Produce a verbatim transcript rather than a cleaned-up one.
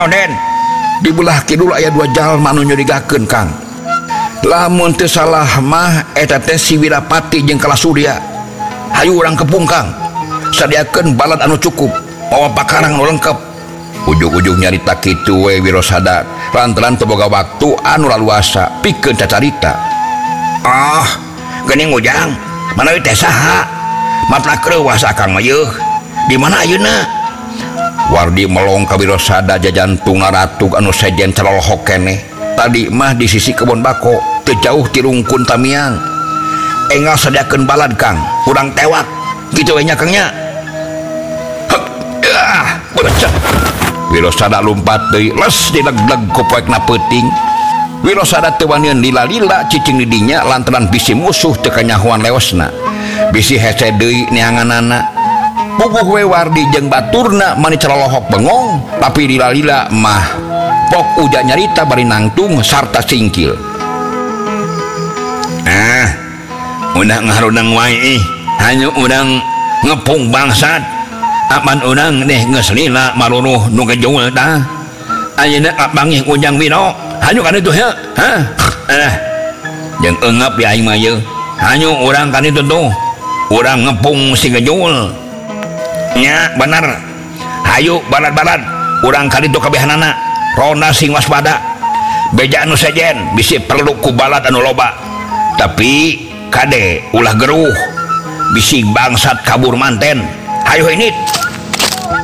Den di belah kidul aya dua jalma anu nyurigakeun Kang lamun teu salah mah eta teh si Wirapati jeung Kalasurya hayu urang kepung Kang sadiakeun balad anu cukup bawa pakarang anu lengkep ujug-ujug nyarita kitu we Wirosada lantaran teu boga waktu anu laluasa pikeun cacarita ah geuning Ujang manawi teh saha mapna kreuwas akang mah yeuh di mana ayeuna Wardi melong ka Wirosada jajantungna ratu anu sejen celolohok keneh tadi mah di sisi kebon bako teu jauh ti rungkun Tamiang enggal sadiakeun balad Kang urang tewak kitu we nya Kang nya ah berecet Wirosada lumpat deui les dilegleg ku poekna peuting Wirosada teu wani lila-lila cicing di dinya lantaran bisi musuh teu kanyahoan leosna bisi hese deui neanganana puguh we Wardi jeung baturna mani celolohok bengong tapi lila-lila mah pok uja nyarita bari nangtung sarta singkil ah udah ngaharudang wae hanya urang ngepung bangsat aman urang deh geus lila maruruh nu gejoul tah ayeuna abangih Ujang Wiro hanyu kana itu heuh ha ah jeung eungap ya aing mah yeuh hanyu urang kana itu tuh urang ngepung si gejoul nya bener hayu balad-balad urang kana itu kabehanana ronda sing waspada beja anu sejen bisi perlu ku balad anu loba tapi kade ulah geruh bisi bangsat kabur manten hayu ini